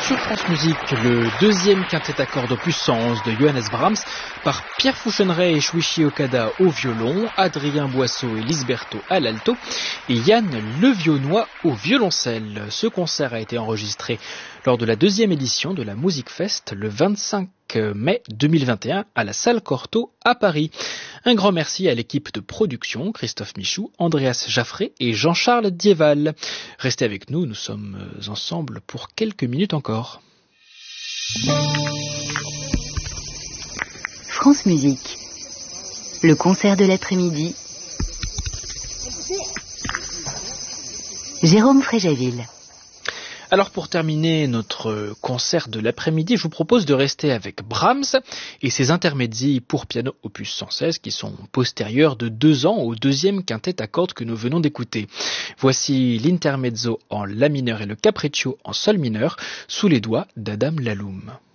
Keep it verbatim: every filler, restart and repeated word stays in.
sur France Musique, le deuxième quintet à cordes opus cent onze de Johannes Brahms par Pierre Fouchonneray et Shuichi Okada au violon, Adrien Boisseau et Lisberto à l'alto et Yann Levionnois au violoncelle. Ce concert a été enregistré lors de la deuxième édition de la Music Fest le vingt-cinq mai deux mille vingt et un à la salle Cortot à Paris. Un grand merci à l'équipe de production, Christophe Michou, Andreas Jaffré et Jean-Charles Dieval. Restez avec nous, nous sommes ensemble pour quelques minutes encore. France Musique, le concert de l'après-midi. Jérôme Fréjaville. Alors pour terminer notre concert de l'après-midi, je vous propose de rester avec Brahms et ses intermezzi pour piano opus cent seize qui sont postérieurs de deux ans au deuxième quintet à cordes que nous venons d'écouter. Voici l'intermezzo en la mineur et le capriccio en sol mineur sous les doigts d'Adam Laloum.